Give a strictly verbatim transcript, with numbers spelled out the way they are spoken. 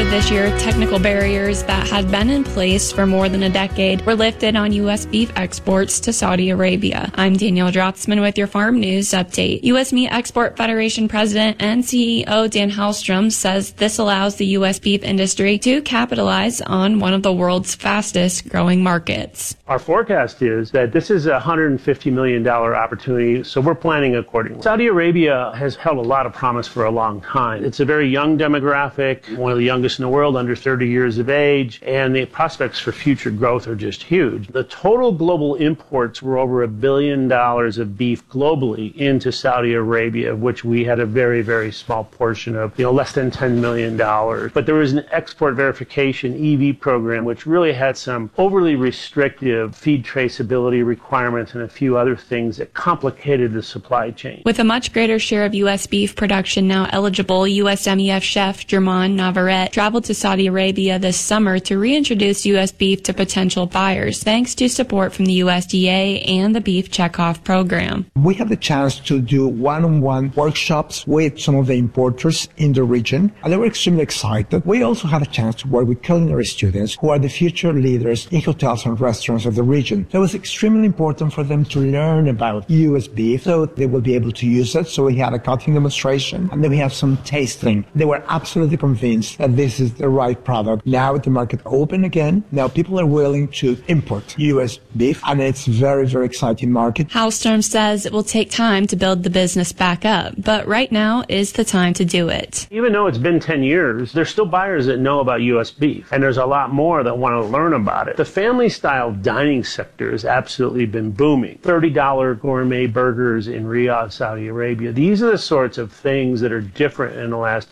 this year, technical barriers that had been in place for more than a decade were lifted on U S beef exports to Saudi Arabia. I'm Danielle Drotzman with your Farm News Update. U S Meat Export Federation President and C E O Dan Halstrom says this allows the U S beef industry to capitalize on one of the world's fastest growing markets. Our forecast is that this is a one hundred fifty million dollars opportunity, so we're planning accordingly. Saudi Arabia has held a lot of promise for a long time. It's a very young demographic, one of the youngest in the world, under thirty years of age, and the prospects for future growth are just huge. The total global imports were over a billion dollars of beef globally into Saudi Arabia, of which we had a very, very small portion of, you know, less than ten million dollars. But there was an export verification E V program, which really had some overly restrictive feed traceability requirements and a few other things that complicated the supply chain. With a much greater share of U S beef production now eligible, U S M E F chef Germain Navarrete traveled to Saudi Arabia this summer to reintroduce U S beef to potential buyers, thanks to support from the U S D A and the Beef Checkoff program. We had the chance to do one-on-one workshops with some of the importers in the region, and they were extremely excited. We also had a chance to work with culinary students who are the future leaders in hotels and restaurants of the region. So it was extremely important for them to learn about U S beef so they will be able to use it. So we had a cutting demonstration and then we have some tasting. They were absolutely convinced that this is the right product. Now the market open again. Now people are willing to import U S beef, and it's a very, very exciting market. Halstrom says it will take time to build the business back up, but right now is the time to do it. Even though it's been ten years, there's still buyers that know about U S beef, and there's a lot more that want to learn about it. The family-style dining sector has absolutely been booming. thirty dollar gourmet burgers in Riyadh, Saudi Arabia. These are the sorts of things that are different in the last